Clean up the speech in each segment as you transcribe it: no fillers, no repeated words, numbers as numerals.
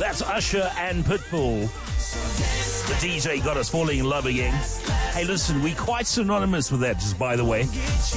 That's Usher and Pitbull. The DJ got us falling in love again. Hey, listen, we're quite synonymous with that, just by the way.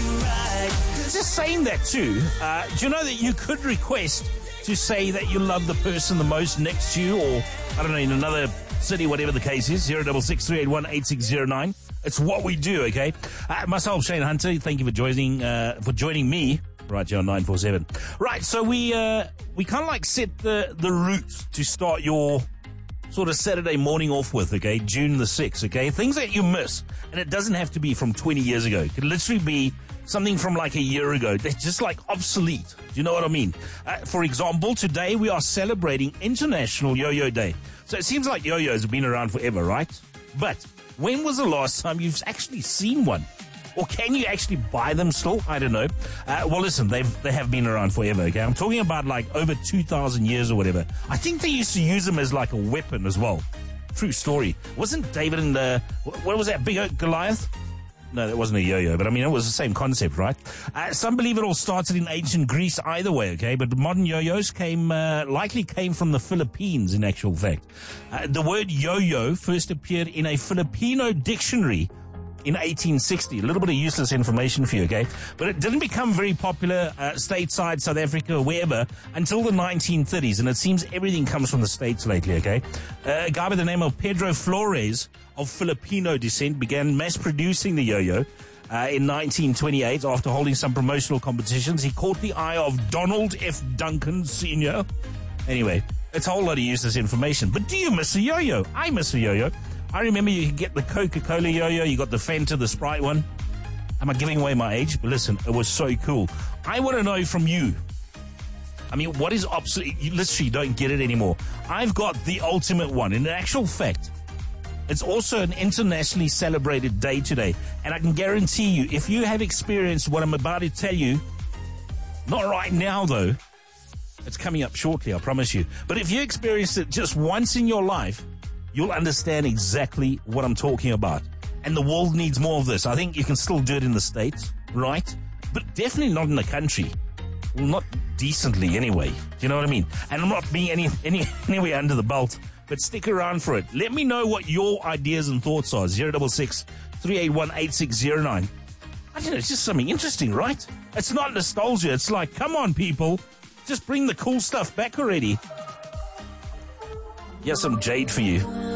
Just saying that too, do you know that you could request to say that you love the person the most next to you, or, I don't know, in another city, whatever the case is, 066-381-8609. It's what we do, okay? Myself, Shane Hunter, thank you for joining me right here on 947. Right, so we kind of like set the route to start your sort of Saturday morning off with, okay? June the 6th, okay? Things that you miss, and it doesn't have to be from 20 years ago. It could literally be something from like a year ago. They're just like obsolete. Do you know what I mean? For example, today we are celebrating International Yo-Yo Day. So it seems like yo-yos have been around forever, right? But when was the last time you've actually seen one? Or can you actually buy them still? I don't know. Well, listen, they have been around forever, okay? I'm talking about like over 2,000 years or whatever. I think they used to use them as like a weapon as well. True story. Wasn't David and what was that, Big Oak Goliath? No, that wasn't a yo-yo, but I mean, it was the same concept, right? Some believe it all started in ancient Greece either way, okay? But modern yo-yos likely came from the Philippines in actual fact. The word yo-yo first appeared in a Filipino dictionary in 1860. A little bit of useless information for you, okay? But it didn't become very popular stateside, South Africa, or wherever, until the 1930s. And it seems everything comes from the States lately, okay? A guy by the name of Pedro Flores of Filipino descent began mass producing the yo-yo in 1928 after holding some promotional competitions. He caught the eye of Donald F. Duncan Sr. Anyway, it's a whole lot of useless information. But do you miss a yo-yo? I miss a yo-yo. I remember you could get the Coca-Cola yo-yo, you got the Fanta, the Sprite one. Am I giving away my age? But listen, it was so cool. I want to know from you. I mean, what is obsolete? You literally don't get it anymore. I've got the ultimate one. In actual fact, it's also an internationally celebrated day today. And I can guarantee you, if you have experienced what I'm about to tell you, not right now though, it's coming up shortly, I promise you. But if you experienced it just once in your life, you'll understand exactly what I'm talking about. And the world needs more of this. I think you can still do it in the States, right? But definitely not in the country. Well, not decently anyway. Do you know what I mean? And I'm not being anywhere under the belt, but stick around for it. Let me know what your ideas and thoughts are. 066-381-8609. I don't know, it's just something interesting, right? It's not nostalgia. It's like, come on, people. Just bring the cool stuff back already. Here's some Jade for you.